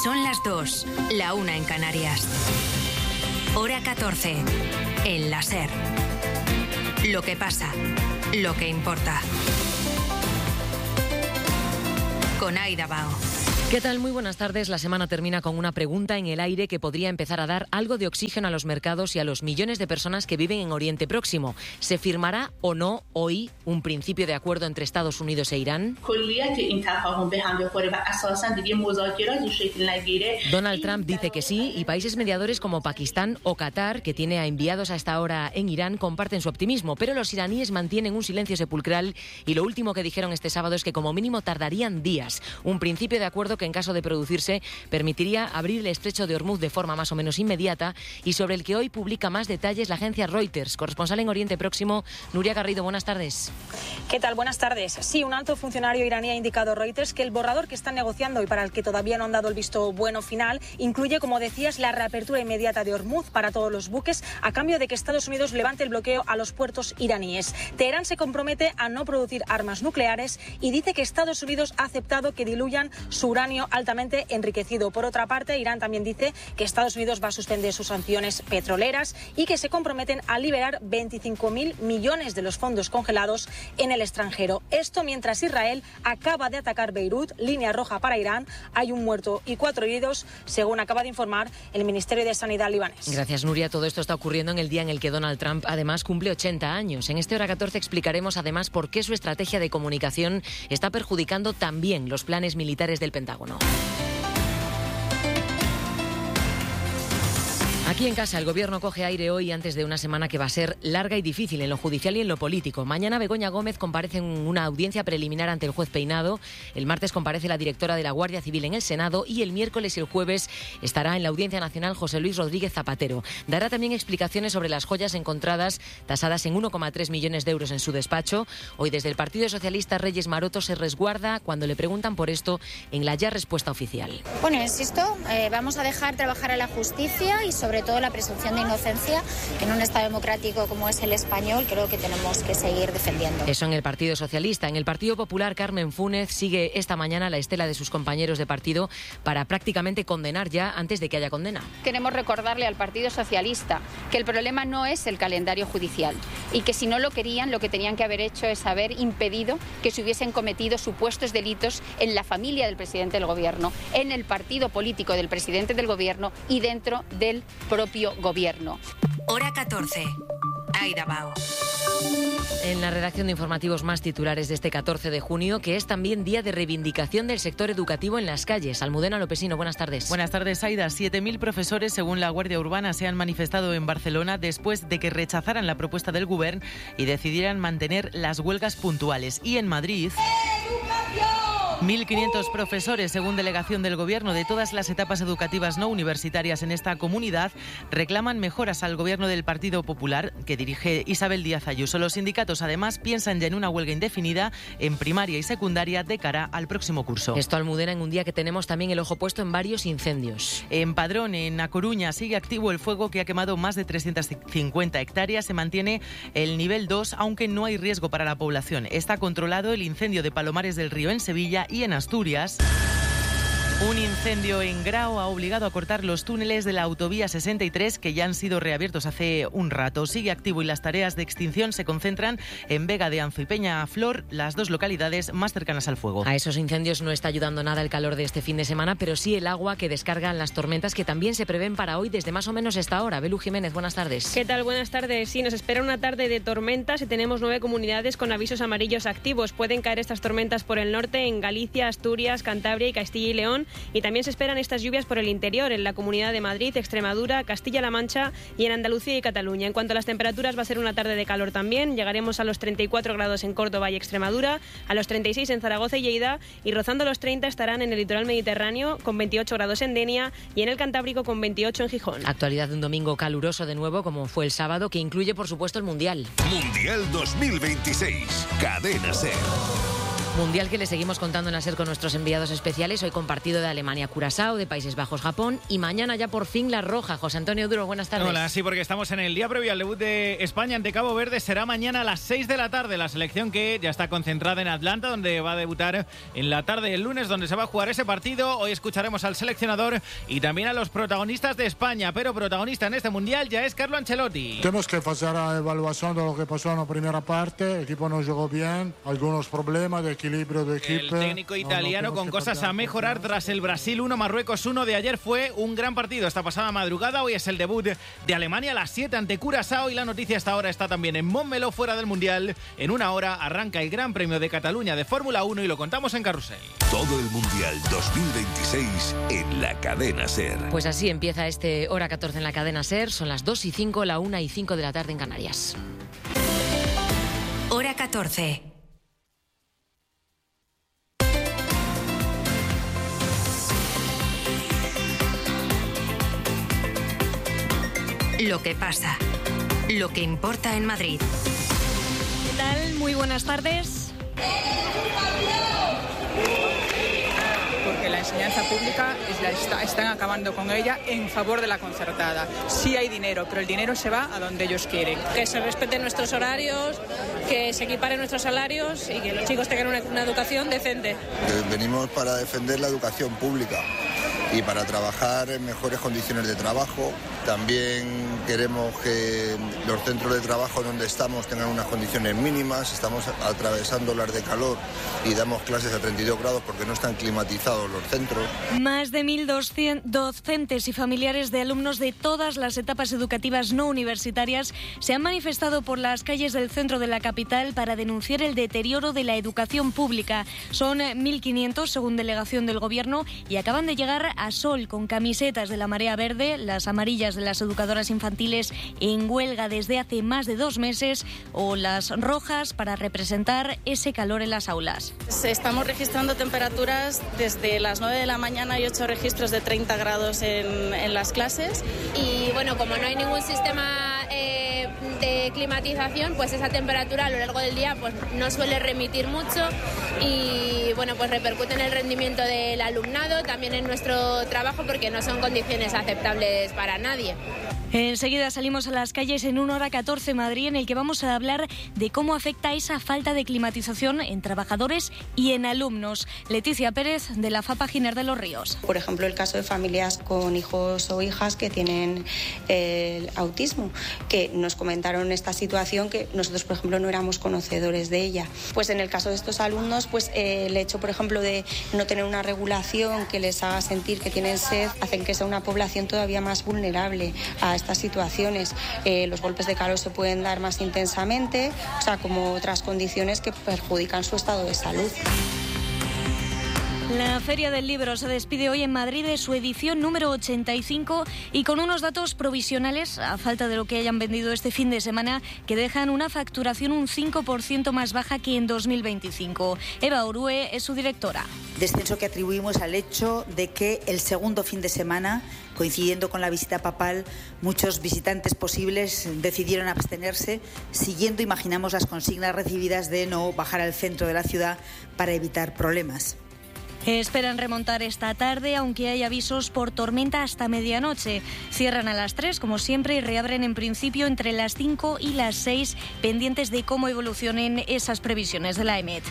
Son las 2, la 1 en Canarias. Hora 14, en la SER. Lo que pasa, lo que importa. Con Aida Bao. ¿Qué tal? Muy buenas tardes. La semana termina con una pregunta en el aire que podría empezar a dar algo de oxígeno a los mercados y a los millones de personas que viven en Oriente Próximo. ¿Se firmará o no hoy un principio de acuerdo entre Estados Unidos e Irán? Donald Trump dice que sí, y países mediadores como Pakistán o Qatar, que tiene a enviados a esta hora en Irán, comparten su optimismo, pero los iraníes mantienen un silencio sepulcral y lo último que dijeron este sábado es que como mínimo tardarían días. Un principio de acuerdo que en caso de producirse permitiría abrir el estrecho de Hormuz de forma más o menos inmediata y sobre el que hoy publica más detalles la agencia Reuters. Corresponsal en Oriente Próximo, Nuria Garrido, buenas tardes. ¿Qué tal? Buenas tardes. Sí, un alto funcionario iraní ha indicado a Reuters que el borrador que están negociando y para el que todavía no han dado el visto bueno final incluye, como decías, la reapertura inmediata de Hormuz para todos los buques a cambio de que Estados Unidos levante el bloqueo a los puertos iraníes. Teherán se compromete a no producir armas nucleares y dice que Estados Unidos ha aceptado que diluyan su uranio altamente enriquecido. Por otra parte, Irán también dice que Estados Unidos va a suspender sus sanciones petroleras y que se comprometen a liberar 25.000 millones de los fondos congelados en el extranjero. Esto mientras Israel acaba de atacar Beirut, línea roja para Irán. Hay un muerto y 4 heridos, según acaba de informar el Ministerio de Sanidad libanés. Gracias, Nuria. Todo esto está ocurriendo en el día en el que Donald Trump además cumple 80 años. En este Hora 14 explicaremos además por qué su estrategia de comunicación está perjudicando también los planes militares del Pentágono. Aquí en casa el Gobierno coge aire hoy antes de una semana que va a ser larga y difícil en lo judicial y en lo político. Mañana Begoña Gómez comparece en una audiencia preliminar ante el juez Peinado. El martes comparece la directora de la Guardia Civil en el Senado y el miércoles y el jueves estará en la Audiencia Nacional José Luis Rodríguez Zapatero. Dará también explicaciones sobre las joyas encontradas tasadas en 1,3 millones de euros en su despacho. Hoy desde el Partido Socialista Reyes Maroto se resguarda cuando le preguntan por esto en la ya respuesta oficial. Bueno, insisto, vamos a dejar trabajar a la justicia y sobre todo la presunción de inocencia en un Estado democrático como es el español, creo que tenemos que seguir defendiendo. Eso en el Partido Socialista. En el Partido Popular, Carmen Fúnez sigue esta mañana la estela de sus compañeros de partido para prácticamente condenar ya antes de que haya condena. Queremos recordarle al Partido Socialista que el problema no es el calendario judicial y que si no lo querían, lo que tenían que haber hecho es haber impedido que se hubiesen cometido supuestos delitos en la familia del presidente del Gobierno, en el partido político del presidente del Gobierno y dentro del propio Gobierno. Hora 14. Aida Bao. En la redacción de informativos más titulares de este 14 de junio, que es también día de reivindicación del sector educativo en las calles. Almudena Lopesino, buenas tardes. Buenas tardes, Aida. 7.000 profesores, según la Guardia Urbana, se han manifestado en Barcelona después de que rechazaran la propuesta del Govern y decidieran mantener las huelgas puntuales. Y en Madrid... 1.500 profesores, según delegación del Gobierno de todas las etapas educativas no universitarias en esta comunidad, reclaman mejoras al Gobierno del Partido Popular, que dirige Isabel Díaz Ayuso. Los sindicatos, además, piensan ya en una huelga indefinida en primaria y secundaria de cara al próximo curso. Esto, Almudena, en un día que tenemos también el ojo puesto en varios incendios. En Padrón, en A Coruña, sigue activo el fuego que ha quemado más de 350 hectáreas. Se mantiene el nivel 2, aunque no hay riesgo para la población. Está controlado el incendio de Palomares del Río en Sevilla y en Asturias. Un incendio en Grao ha obligado a cortar los túneles de la autovía 63 que ya han sido reabiertos hace un rato. Sigue activo y las tareas de extinción se concentran en Vega de Anzo y Peñaflor, las dos localidades más cercanas al fuego. A esos incendios no está ayudando nada el calor de este fin de semana, pero sí el agua que descargan las tormentas que también se prevén para hoy desde más o menos esta hora. Belu Jiménez, buenas tardes. ¿Qué tal? Buenas tardes. Sí, nos espera una tarde de tormentas y tenemos 9 comunidades con avisos amarillos activos. Pueden caer estas tormentas por el norte en Galicia, Asturias, Cantabria y Castilla y León. Y también se esperan estas lluvias por el interior, en la Comunidad de Madrid, Extremadura, Castilla-La Mancha y en Andalucía y Cataluña. En cuanto a las temperaturas, va a ser una tarde de calor también. Llegaremos a los 34 grados en Córdoba y Extremadura, a los 36 en Zaragoza y Lleida, y rozando los 30 estarán en el litoral mediterráneo con 28 grados en Denia y en el Cantábrico con 28 en Gijón. Actualidad de un domingo caluroso de nuevo, como fue el sábado, que incluye, por supuesto, el Mundial. Mundial 2026. Cadena SER. Mundial que le seguimos contando en la SER con nuestros enviados especiales, hoy con partido de Alemania-Curazao, de Países Bajos-Japón y mañana ya por fin la roja. José Antonio Duro, buenas tardes. Hola, sí, porque estamos en el día previo al debut de España ante Cabo Verde. Será mañana a las 6 de la tarde, la selección que ya está concentrada en Atlanta, donde va a debutar en la tarde del lunes, donde se va a jugar ese partido. Hoy escucharemos al seleccionador y también a los protagonistas de España, pero protagonista en este Mundial ya es Carlo Ancelotti. Tenemos que hacer la evaluación de lo que pasó en la primera parte. El equipo no jugó bien, algunos problemas de equilibrio de equipo. El técnico italiano con cosas a mejorar tras el Brasil 1, Marruecos 1 de ayer. Fue un gran partido esta pasada madrugada. Hoy es el debut de Alemania a las 7 ante Curazao y la noticia hasta ahora está también en Montmeló, fuera del Mundial. En una hora arranca el Gran Premio de Cataluña de Fórmula 1 y lo contamos en Carrusel. Todo el Mundial 2026 en la cadena SER. Pues así empieza este hora 14 en la cadena SER. Son las 2:05, la 1:05 de la tarde en Canarias. Hora 14. Lo que pasa, lo que importa en Madrid. ¿Qué tal? Muy buenas tardes. Porque la enseñanza pública están acabando con ella en favor de la concertada. Sí hay dinero, pero el dinero se va a donde ellos quieren. Que se respeten nuestros horarios, que se equiparen nuestros salarios y que los chicos tengan una educación decente. Venimos para defender la educación pública y para trabajar en mejores condiciones de trabajo. También queremos que los centros de trabajo donde estamos tengan unas condiciones mínimas. Estamos atravesando las de calor y damos clases a 32 grados porque no están climatizados los centros. Más de 1.200 docentes y familiares de alumnos de todas las etapas educativas no universitarias se han manifestado por las calles del centro de la capital para denunciar el deterioro de la educación pública. Son 1.500 según delegación del Gobierno y acaban de llegar a Sol con camisetas de la Marea Verde, las amarillas de las educadoras infantiles en huelga desde hace más de 2 meses o las rojas para representar ese calor en las aulas. Estamos registrando temperaturas desde las 9 de la mañana y 8 registros de 30 grados en las clases. Y bueno, como no hay ningún sistema de climatización, pues esa temperatura a lo largo del día pues no suele remitir mucho y bueno, pues repercute en el rendimiento del alumnado, también en nuestro trabajo, porque no son condiciones aceptables para nadie. Enseguida salimos a las calles en 1 hora 14 Madrid, en el que vamos a hablar de cómo afecta esa falta de climatización en trabajadores y en alumnos. Leticia Pérez, de la FAPA Giner de los Ríos. Por ejemplo, el caso de familias con hijos o hijas que tienen el autismo, que nos comentaron esta situación que nosotros, por ejemplo, no éramos conocedores de ella. Pues en el caso de estos alumnos, pues el hecho, por ejemplo, de no tener una regulación que les haga sentir que tienen sed, hacen que sea una población todavía más vulnerable a estas situaciones. Los golpes de calor se pueden dar más intensamente, o sea, como otras condiciones que perjudican su estado de salud. La Feria del Libro se despide hoy en Madrid de su edición número 85 y con unos datos provisionales, a falta de lo que hayan vendido este fin de semana, que dejan una facturación un 5% más baja que en 2025. Eva Orue es su directora. Descenso que atribuimos al hecho de que el segundo fin de semana, coincidiendo con la visita papal, muchos visitantes posibles decidieron abstenerse, siguiendo, imaginamos, las consignas recibidas de no bajar al centro de la ciudad para evitar problemas. Esperan remontar esta tarde, aunque hay avisos por tormenta hasta medianoche. Cierran a las 3, como siempre, y reabren en principio entre las 5 y las 6, pendientes de cómo evolucionen esas previsiones de la EMET.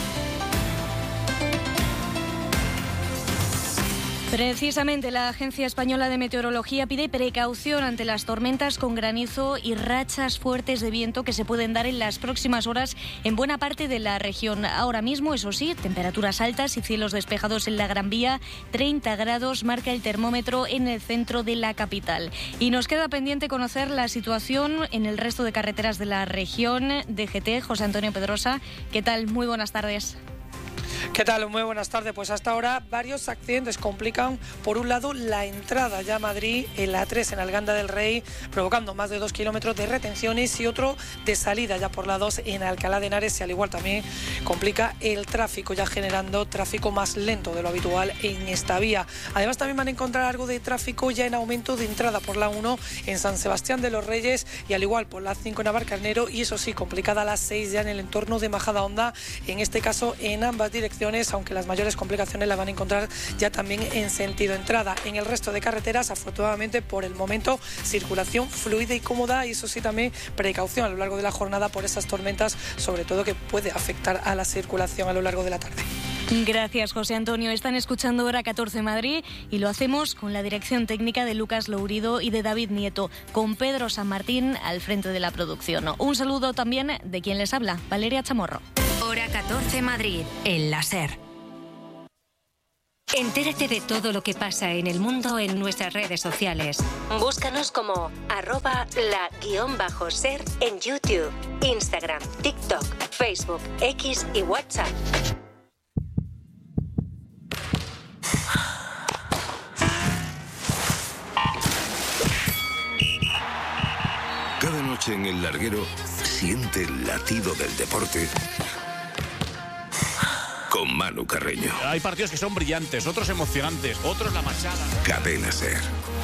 Precisamente la Agencia Española de Meteorología pide precaución ante las tormentas con granizo y rachas fuertes de viento que se pueden dar en las próximas horas en buena parte de la región. Ahora mismo, eso sí, temperaturas altas y cielos despejados en la Gran Vía. 30 grados marca el termómetro en el centro de la capital. Y nos queda pendiente conocer la situación en el resto de carreteras de la región. DGT, José Antonio Pedrosa, ¿qué tal? Muy buenas tardes. ¿Qué tal? Muy buenas tardes. Pues hasta ahora varios accidentes complican, por un lado, la entrada ya a Madrid en la A3 en Alganda del Rey, provocando más de 2 kilómetros de retenciones, y otro de salida ya por la 2 en Alcalá de Henares, y al igual también complica el tráfico, ya generando tráfico más lento de lo habitual en esta vía. Además también van a encontrar algo de tráfico ya en aumento de entrada por la 1 en San Sebastián de los Reyes, y al igual por la 5 en Navalcarnero, y eso sí, complicada la 6 ya en el entorno de Majadahonda, en este caso en ambas direcciones, aunque las mayores complicaciones las van a encontrar ya también en sentido entrada. En el resto de carreteras, afortunadamente por el momento, circulación fluida y cómoda, y eso sí, también precaución a lo largo de la jornada por esas tormentas, sobre todo, que puede afectar a la circulación a lo largo de la tarde. Gracias, José Antonio. Están escuchando Hora 14 Madrid y lo hacemos con la dirección técnica de Lucas Lourido y de David Nieto, con Pedro San Martín al frente de la producción. Un saludo también de quien les habla, Valeria Chamorro. Hora 14 Madrid, en la SER. Entérate de todo lo que pasa en el mundo en nuestras redes sociales. Búscanos como @la_SER en YouTube, Instagram, TikTok, Facebook, X y WhatsApp. Cada noche en El Larguero siente el latido del deporte con Manu Carreño. Hay partidos que son brillantes, otros emocionantes, otros la machada. Cadena SER.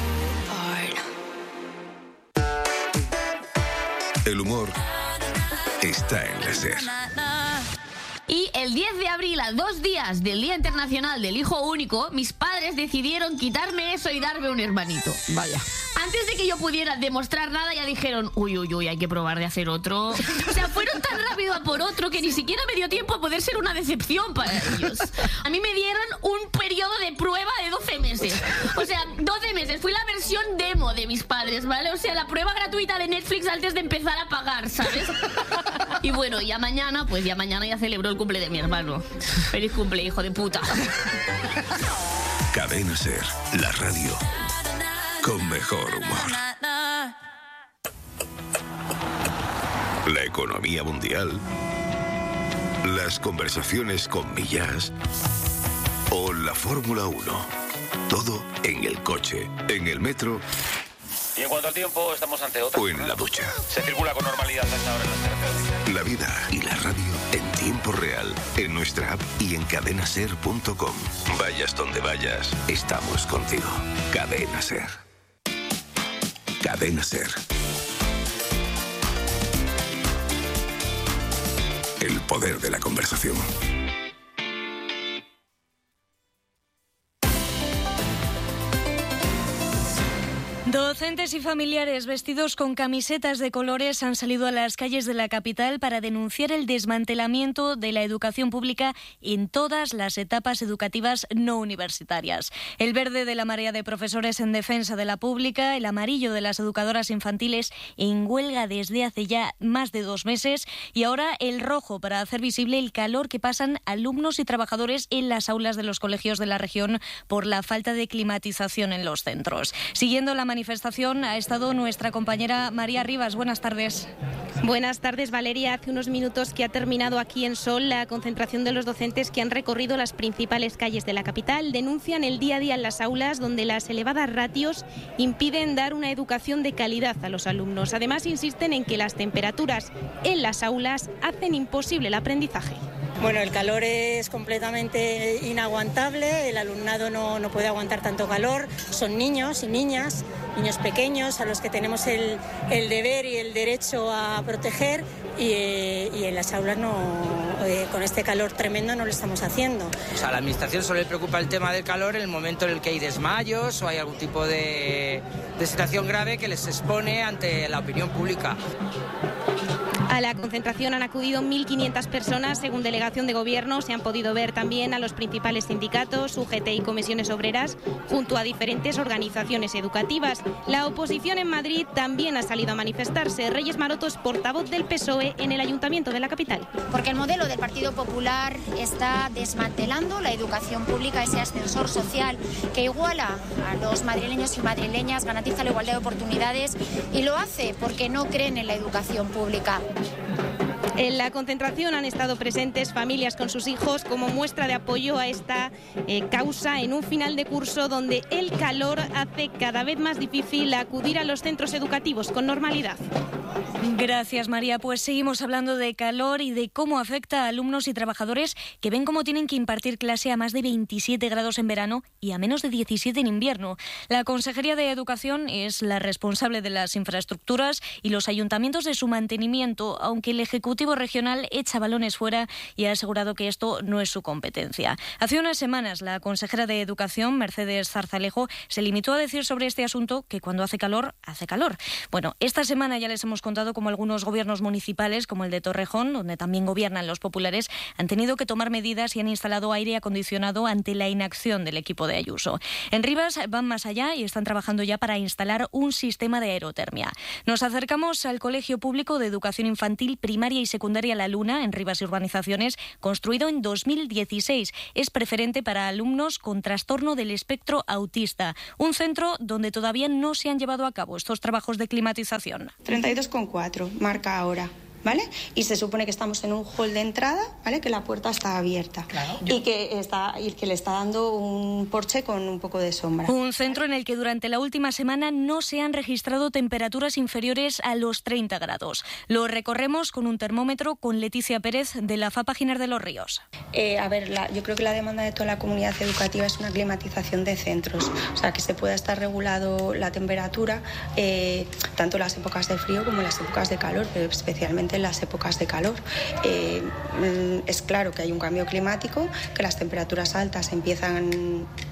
El humor está en la SER. Y el 10 de abril, a 2 días del Día Internacional del Hijo Único, mis padres decidieron quitarme eso y darme un hermanito. Vaya. Antes de que yo pudiera demostrar nada, ya dijeron, uy, hay que probar de hacer otro. O sea, fueron tan rápido a por otro que ni siquiera me dio tiempo a poder ser una decepción para ellos. A mí me dieron un periodo de prueba de 12 meses. O sea, 12 meses. Fui la versión demo de mis padres, ¿vale? O sea, la prueba gratuita de Netflix antes de empezar a pagar, ¿sabes? Y bueno, ya mañana ya celebro el cumple de mi hermano. Feliz cumple, hijo de puta. Cadena SER, la radio con mejor humor. La economía mundial, las conversaciones con Millás o la Fórmula 1. Todo en el coche, en el metro. Y en cuanto al tiempo, estamos ante otra. O en la ducha. Se circula con normalidad hasta ahora en las carreteras. La vida y la radio en tiempo real, en nuestra app y en cadenaser.com. Vayas donde vayas, estamos contigo. Cadena SER. Cadena SER. El poder de la conversación. Docentes y familiares vestidos con camisetas de colores han salido a las calles de la capital para denunciar el desmantelamiento de la educación pública en todas las etapas educativas no universitarias. El verde de la marea de profesores en defensa de la pública, el amarillo de las educadoras infantiles en huelga desde hace ya más de 2 meses, y ahora el rojo para hacer visible el calor que pasan alumnos y trabajadores en las aulas de los colegios de la región por la falta de climatización en los centros. Siguiendo la manifestación ha estado nuestra compañera María Rivas. Buenas tardes. Buenas tardes, Valeria. Hace unos minutos que ha terminado aquí en Sol la concentración de los docentes que han recorrido las principales calles de la capital. Denuncian el día a día en las aulas, donde las elevadas ratios impiden dar una educación de calidad a los alumnos. Además, insisten en que las temperaturas en las aulas hacen imposible el aprendizaje. Bueno, el calor es completamente inaguantable, el alumnado no puede aguantar tanto calor, son niños y niñas, niños pequeños a los que tenemos el deber y el derecho a proteger, y en las aulas con este calor tremendo no lo estamos haciendo. O sea, a la administración solo le preocupa el tema del calor en el momento en el que hay desmayos o hay algún tipo de situación grave que les expone ante la opinión pública. A la concentración han acudido 1.500 personas, según delegación de gobierno. Se han podido ver también a los principales sindicatos, UGT y comisiones obreras, junto a diferentes organizaciones educativas. La oposición en Madrid también ha salido a manifestarse. Reyes Maroto es portavoz del PSOE en el Ayuntamiento de la capital. Porque el modelo del Partido Popular está desmantelando la educación pública, ese ascensor social que iguala a los madrileños y madrileñas, garantiza la igualdad de oportunidades, y lo hace porque no creen en la educación pública. En la concentración han estado presentes familias con sus hijos como muestra de apoyo a esta causa en un final de curso donde el calor hace cada vez más difícil acudir a los centros educativos con normalidad. Gracias, María. Pues seguimos hablando de calor y de cómo afecta a alumnos y trabajadores que ven cómo tienen que impartir clase a más de 27 grados en verano y a menos de 17 en invierno. La Consejería de Educación es la responsable de las infraestructuras y los ayuntamientos de su mantenimiento, aunque el Ejecutivo Regional echa balones fuera y ha asegurado que esto no es su competencia. Hace unas semanas, la consejera de Educación, Mercedes Zarzalejo, se limitó a decir sobre este asunto que cuando hace calor, hace calor. Bueno, esta semana ya les hemos contado cómo algunos gobiernos municipales, como el de Torrejón, donde también gobiernan los populares, han tenido que tomar medidas y han instalado aire acondicionado ante la inacción del equipo de Ayuso. En Rivas van más allá y están trabajando ya para instalar un sistema de aerotermia. Nos acercamos al Colegio Público de Educación Infantil, Primaria y Secundaria La Luna, en Rivas y Urbanizaciones, construido en 2016. Es preferente para alumnos con trastorno del espectro autista. Un centro donde todavía no se han llevado a cabo estos trabajos de climatización. 32,4 marca ahora, ¿vale? Y se supone que estamos en un hall de entrada, ¿vale? Que la puerta está abierta. Claro. Y que le está dando un porche con un poco de sombra. Un centro en el que durante la última semana no se han registrado temperaturas inferiores a los 30 grados. Lo recorremos con un termómetro con Leticia Pérez de la FAPA Giner de los Ríos. Yo creo que la demanda de toda la comunidad educativa es una climatización de centros. O sea, que se pueda estar regulado la temperatura, tanto en las épocas de frío como en las épocas de calor, pero especialmente en las épocas de calor. Es claro que hay un cambio climático, que las temperaturas altas empiezan